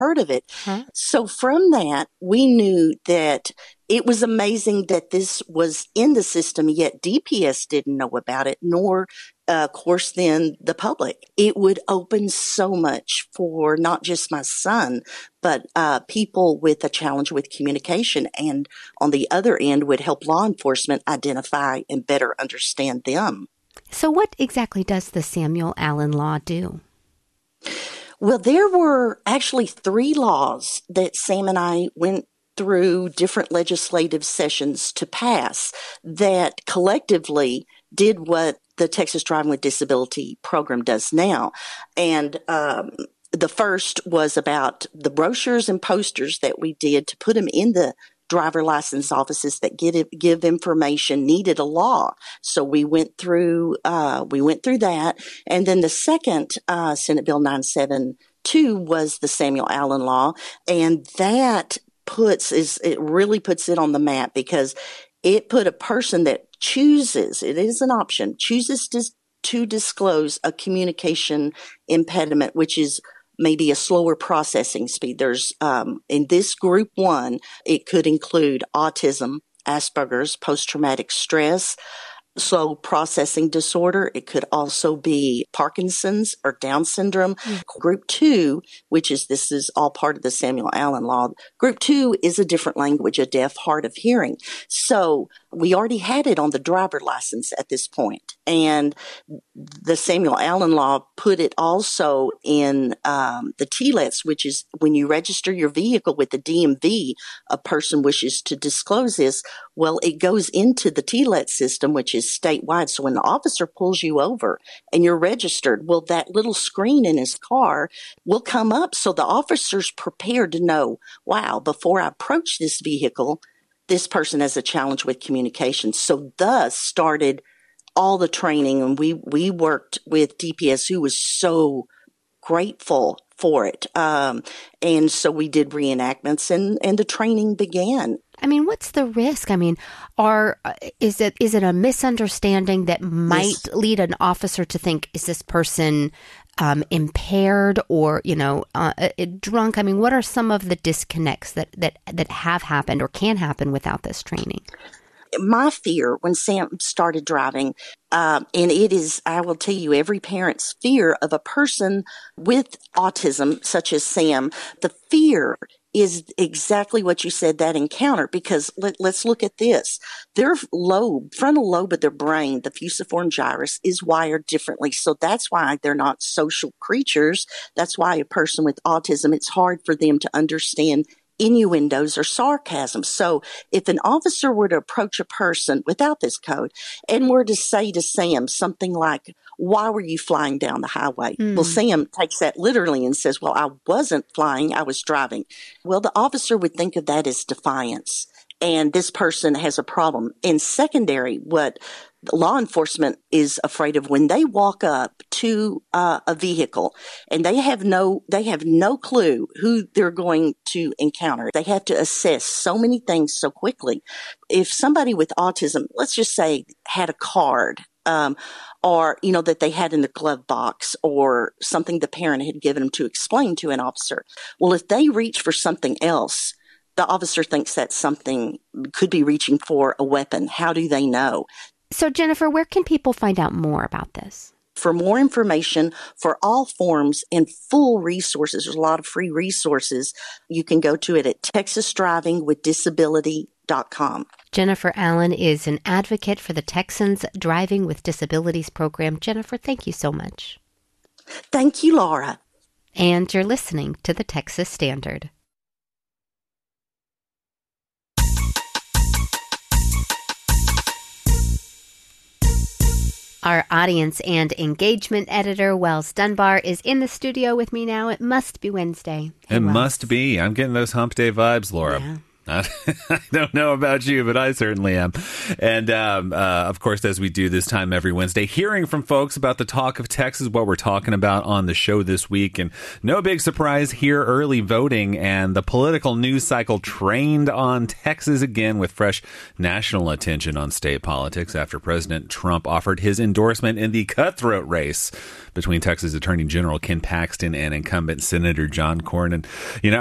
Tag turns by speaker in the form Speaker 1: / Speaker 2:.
Speaker 1: heard of it.
Speaker 2: Huh?
Speaker 1: So from that, we knew that it was amazing that this was in the system, yet DPS didn't know about it, nor, of course, then the public. It would open so much for not just my son, but people with a challenge with communication. And on the other end, would help law enforcement identify and better understand them.
Speaker 2: So what exactly does the Samuel Allen Law do?
Speaker 1: Well, there were actually 3 laws that Sam and I went through different legislative sessions to pass that collectively did what the Texas Driving with Disability program does now. And the first was about the brochures and posters that we did to put them in the driver license offices that give information needed a law. So we went through that. And then the second Senate Bill 972 was the Samuel Allen Law. And that it really puts it on the map, because it put a person that chooses, it is an option, chooses to disclose a communication impediment, which is maybe a slower processing speed. There's, in this group 1, it could include autism, Asperger's, post-traumatic stress, slow processing disorder. It could also be Parkinson's or Down syndrome. Group 2, this is all part of the Samuel Allen Law. Group 2 is a different language, a deaf, hard of hearing. So we already had it on the driver license at this point. And the Samuel Allen Law put it also in the TLETs, which is when you register your vehicle with the DMV, a person wishes to disclose this. Well, it goes into the TLET system, which is statewide. So when the officer pulls you over and you're registered, well, that little screen in his car will come up. So the officer's prepared to know, wow, before I approach this vehicle, this person has a challenge with communication. So thus started all the training, and we worked with DPS, who was so grateful for it. And so we did reenactments, and the training began.
Speaker 2: I mean, what's the risk? I mean, is it a misunderstanding that might lead an officer to think, is this person impaired or, drunk? I mean, what are some of the disconnects that have happened or can happen without this training?
Speaker 1: My fear when Sam started driving, and it is, I will tell you, every parent's fear of a person with autism, such as Sam, the fear is exactly what you said, that encounter, because let's look at this. Their frontal lobe of their brain, the fusiform gyrus, is wired differently. So that's why they're not social creatures. That's why a person with autism, it's hard for them to understand innuendos or sarcasm. So if an officer were to approach a person without this code and were to say to Sam something like, why were you flying down the highway? Well, Sam takes that literally and says, well, I wasn't flying, I was driving. Well, the officer would think of that as defiance, and this person has a problem. And secondary, what law enforcement is afraid of when they walk up to a vehicle and they have no clue who they're going to encounter. They have to assess so many things so quickly. If somebody with autism, let's just say, had a card, or, that they had in the glove box, or something the parent had given them to explain to an officer. Well, if they reach for something else, the officer thinks that something could be reaching for a weapon. How do they know?
Speaker 2: So, Jennifer, where can people find out more about this?
Speaker 1: For more information for all forms and full resources, there's a lot of free resources. You can go to it at texasdrivingwithdisability.com.
Speaker 2: Jennifer Allen is an advocate for the Texans Driving with Disabilities program. Jennifer, thank you so much.
Speaker 1: Thank you, Laura.
Speaker 2: And you're listening to the Texas Standard. Our audience and engagement editor, Wells Dunbar, is in the studio with me now. It must be Wednesday. Hey,
Speaker 3: it
Speaker 2: Wells.
Speaker 3: must be. I'm getting those hump day vibes, Laura.
Speaker 2: Yeah.
Speaker 3: I don't know about you, but I certainly am. And, of course, as we do this time every Wednesday, hearing from folks about the talk of Texas, what we're talking about on the show this week. And no big surprise here, early voting and the political news cycle trained on Texas again with fresh national attention on state politics after President Trump offered his endorsement in the cutthroat race between Texas Attorney General Ken Paxton and incumbent Senator John Cornyn.